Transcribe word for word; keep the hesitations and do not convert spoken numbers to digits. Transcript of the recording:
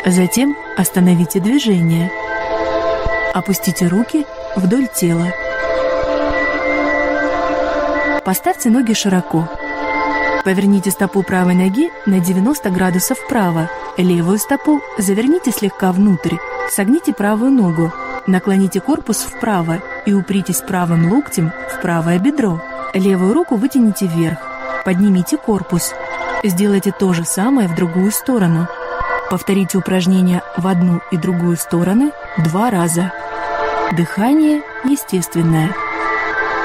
Затем остановите движение. Опустите руки вдоль тела. Поставьте ноги широко. Поверните стопу правой ноги на девяносто градусов вправо. Левую стопу заверните слегка внутрь. Согните правую ногу. Наклоните корпус вправо и упритесь правым локтем в правое бедро. Левую руку вытяните вверх. Поднимите корпус. Сделайте то же самое в другую сторону. Повторите упражнение в одну и другую стороны два раза. Дыхание естественное.